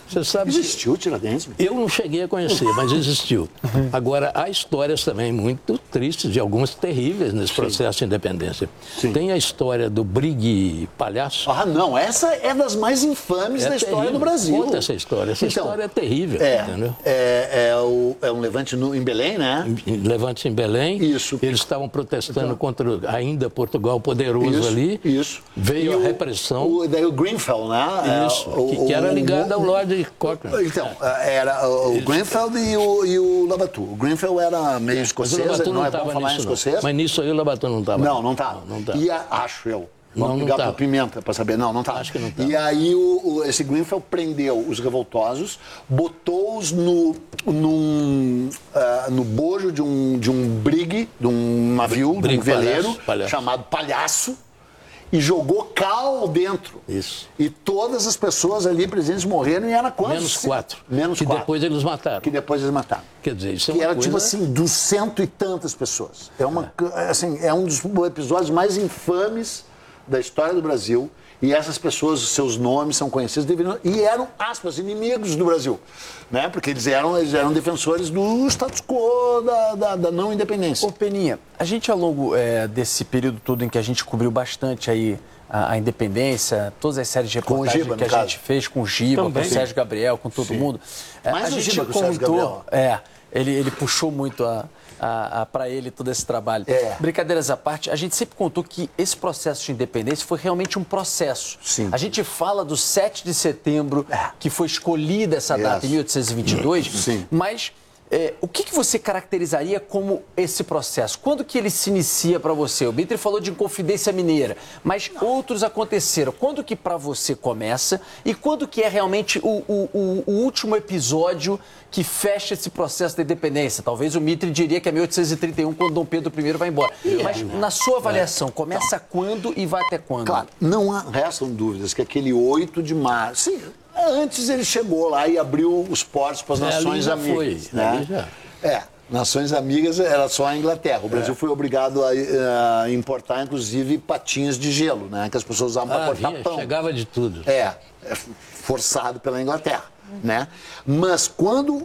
Você sabe Existiu Tiradentes? eu não cheguei a conhecer, mas existiu. Agora, há histórias também muito tristes e algumas terríveis nesse processo de independência. Sim. Tem a história do brigue palhaço. Ah, não, essa é das mais infames da história terrível. do Brasil. Conta essa história. Essa história é terrível, entendeu? É um levante em Belém, né? Levante em Belém. Isso. Eles estavam protestando contra ainda Portugal poderoso ali. Isso. Veio a repressão. Daí o Grenfell, né? Isso, que era ligado ao Lord Cochrane. Então, era o Grenfell e o Labattue. O Grenfell era meio escocês, não é bom falar em escocês. Mas nisso aí o Labattue não estava. Não estava. E acho eu. Vamos ligar para Pimenta para saber. Não estava. Acho que não estava. E aí esse Grenfell prendeu os revoltosos, botou-os no bojo de um brigue, de um navio, de um veleiro, chamado Palhaço, e jogou cal dentro. Isso. E todas as pessoas ali presentes morreram e era quantos? Menos 4. Menos que 4. depois eles mataram. Que depois eles mataram. Quer dizer, isso é que uma era coisa... tipo assim, 200 e tantas pessoas. É um dos episódios mais infames da história do Brasil. E essas pessoas, os seus nomes são conhecidos, e eram, aspas, inimigos do Brasil, né? Porque eles eram defensores do status quo da não independência. Ô Peninha, a gente ao longo desse período todo em que a gente cobriu bastante aí a independência, todas as séries de reportagens que a gente fez com o Giba, com o Sérgio Gabriel, com todo mundo. Mais a o gente Giba que o Sérgio Gabriel. Ele puxou muito para ele todo esse trabalho. Brincadeiras à parte, a gente sempre contou que esse processo de independência foi realmente um processo. Sim. A gente fala do 7 de setembro, que foi escolhida essa data em 1822, mas o que você caracterizaria como esse processo? Quando que ele se inicia para você? O Mitre falou de Inconfidência Mineira, mas outros aconteceram. Quando que para você começa e quando que é realmente o último episódio que fecha esse processo da independência? Talvez o Mitre diria que é 1831, quando Dom Pedro I vai embora. Mas na sua avaliação, começa quando e vai até quando? Claro, não restam dúvidas que aquele 8 de março... Sim, antes ele chegou lá e abriu os portos para as Nações Amigas. Nações Amigas era só a Inglaterra. O Brasil foi obrigado a importar, inclusive, patins de gelo, né? Que as pessoas usavam para cortar pão. Chegava de tudo. Forçado pela Inglaterra, né? Mas quando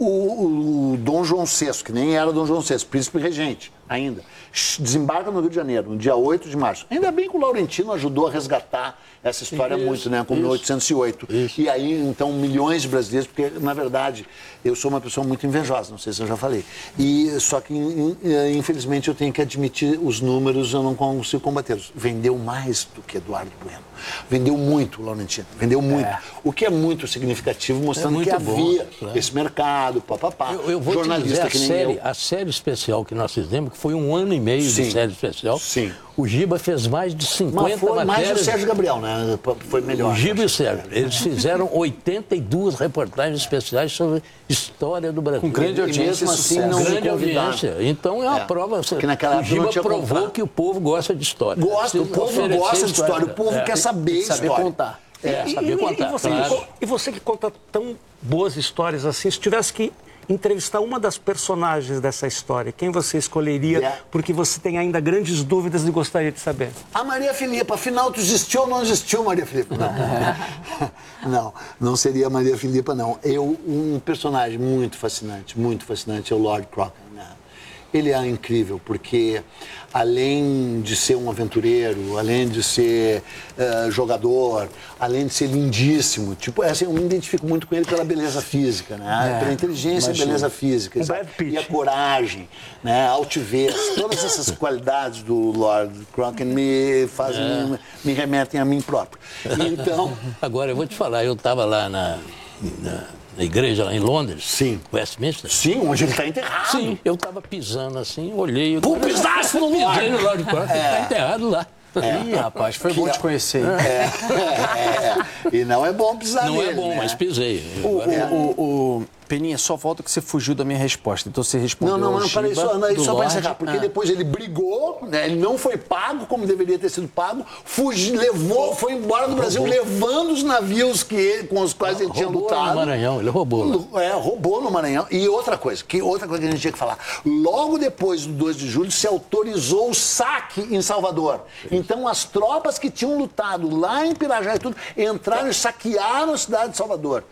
o Dom João VI, que nem era Dom João VI, príncipe regente ainda, desembarca no Rio de Janeiro, no dia 8 de março. Ainda bem que o Laurentino ajudou a resgatar essa história muito, né? Como 1808. E aí, então, milhões de brasileiros, porque, na verdade, eu sou uma pessoa muito invejosa, não sei se eu já falei. Só que, infelizmente, eu tenho que admitir os números, eu não consigo combatê-los. Vendeu mais do que Eduardo Bueno. Vendeu muito o Laurentino, vendeu muito. O que é muito significativo, mostrando que havia esse mercado, papapá. Eu vou jornalista te dizer, a série especial que nós fizemos, que foi 1 ano e meio de série especial. O Giba fez mais de 50 matérias. Mais o Sérgio Gabriel, né? Foi melhor. O Giba e o Sérgio. Eles fizeram 82 reportagens especiais sobre história do Brasil. Com grande audiência, assim, não grande audiência. Então é uma prova. Que naquela o Giba provou que o povo gosta de história. O povo gosta de história. O povo quer saber história. Saber contar. Saber contar. E você que conta tão boas histórias assim, se tivesse que entrevistar uma das personagens dessa história, quem você escolheria? Porque você tem ainda grandes dúvidas e gostaria de saber. A Maria Filipa. Afinal, tu existiu ou não existiu, Maria Filipa? Não seria a Maria Filipa, não. Um personagem muito fascinante é o Lord Cochrane. Né? Ele é incrível, porque além de ser um aventureiro, além de ser jogador, além de ser lindíssimo, eu me identifico muito com ele pela beleza física, né? Pela inteligência e beleza física. E a coragem, né? A altivez, todas essas qualidades do Lord Cochrane me remetem a mim próprio. Então... Agora, eu vou te falar, eu estava lá na igreja lá em Londres, Westminster. Sim, onde ele está enterrado. Sim, eu estava pisando assim, olhei... Pô, pisasse no Lord! Pisei no Lord Cochrane, está enterrado lá. Ih, rapaz, foi bom te conhecer. E não é bom pisar nele. Não é bom, mas pisei. Peninha, só falta que você fugiu da minha resposta. Então você respondeu. Não, peraí, só para encerrar. Porque depois ele brigou, né? Ele não foi pago como deveria ter sido pago, foi embora do Brasil levando os navios com os quais ele tinha lutado. Roubou no Maranhão, ele roubou. Roubou no Maranhão. E outra coisa que a gente tinha que falar. Logo depois do 2 de julho se autorizou o saque em Salvador. Então as tropas que tinham lutado lá em Pirajá e tudo entraram e saquearam a cidade de Salvador.